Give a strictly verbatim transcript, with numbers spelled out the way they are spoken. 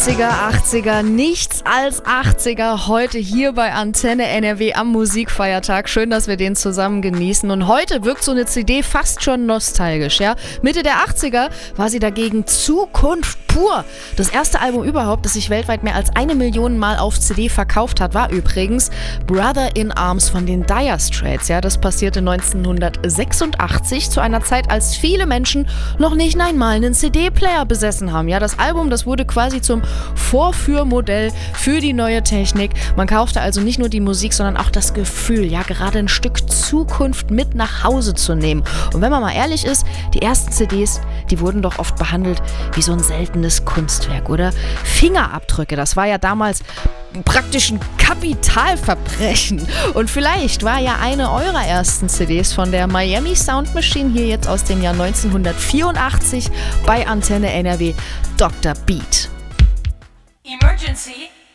siebziger, achtziger, nichts als achtziger heute hier bei Antenne N R W am Musikfeiertag. Schön, dass wir den zusammen genießen. Und heute wirkt so eine C D fast schon nostalgisch, ja? Mitte der achtziger war sie dagegen Zukunft pur. Das erste Album überhaupt, das sich weltweit mehr als eine Million Mal auf C D verkauft hat, war übrigens Brother in Arms von den Dire Straits. Ja, das passierte neunzehnhundertsechsundachtzig zu einer Zeit, als viele Menschen noch nicht einmal einen C D-Player besessen haben. Ja, das Album, das wurde quasi zum Vorführmodell für die neue Technik. Man kaufte also nicht nur die Musik, sondern auch das Gefühl, ja, gerade ein Stück Zukunft mit nach Hause zu nehmen. Und wenn man mal ehrlich ist, die ersten C Ds, die wurden doch oft behandelt wie so ein seltenes Kunstwerk, oder? Fingerabdrücke, das war ja damals praktisch ein Kapitalverbrechen. Und vielleicht war ja eine eurer ersten C Ds von der Miami Sound Machine hier jetzt aus dem Jahr neunzehnhundertvierundachtzig bei Antenne N R W, Doktor Beat. Emergency.